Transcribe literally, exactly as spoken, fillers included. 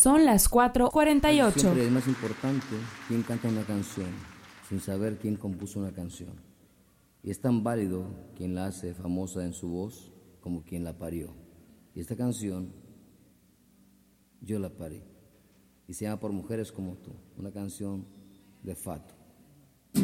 Son las cuatro cuarenta y ocho. Siempre es más importante quién canta una canción, sin saber quién compuso una canción. Y es tan válido quien la hace famosa en su voz como quien la parió. Y esta canción, yo la parí. Y se llama Por Mujeres Como Tú, una canción de Fato.